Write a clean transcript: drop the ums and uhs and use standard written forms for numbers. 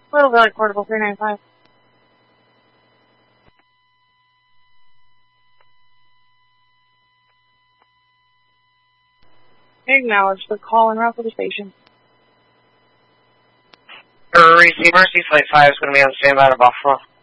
Little Valley Portable 395. Acknowledge the call and route for the station. Receiver, Flight 5 is going to be on standby to Buffalo.